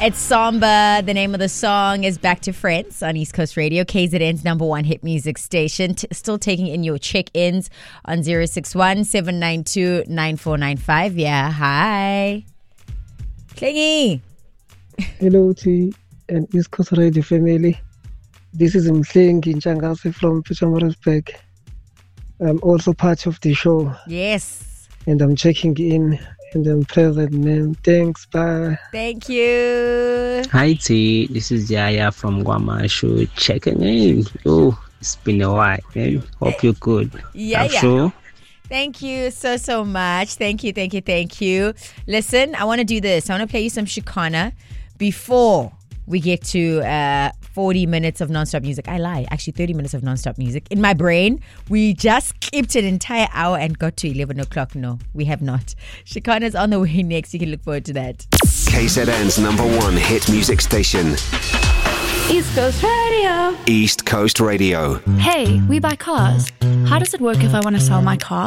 It's Samba. The name of the song is Back to Friends on East Coast Radio, KZN's number one hit music station. Still taking in your check-ins on 061-792-9495. Yeah, hi. Klingy. Hello to and East Coast Radio family. This is Mhlengi Nchangase from Pietermaritzburg. I'm also part of the show. Yes. And I'm checking in and I'm present, man. Thanks, bye. Thank you. Hi T, this is Yaya from Guamashu checking in. Oh, it's been a while, man. Hope you're good. Yeah. Sure. Thank you so much. Thank you. Listen, I want to do this. I want to play you some Shikana before we get to 40 minutes of non-stop music. I lie. Actually, 30 minutes of non-stop music. In my brain, we just skipped an entire hour and got to 11 o'clock. No, we have not. Shikana's on the way next. You can look forward to that. KZN's number one hit music station. East Coast Radio. East Coast Radio. Hey, we buy cars. How does it work if I want to sell my car?